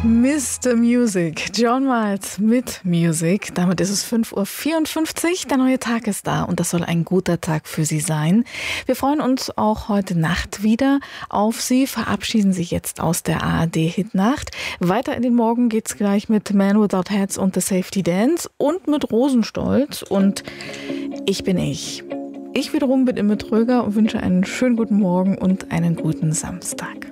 Mr. Music, John Miles mit Music. Damit ist es 5:54 Uhr. Der neue Tag ist da und das soll ein guter Tag für Sie sein. Wir freuen uns auch heute Nacht wieder auf Sie, verabschieden sich jetzt aus der ARD-Hitnacht. Weiter in den Morgen geht's gleich mit Man Without Hats und The Safety Dance und mit Rosenstolz und Ich bin ich. Ich wiederum bin Imme Tröger und wünsche einen schönen guten Morgen und einen guten Samstag.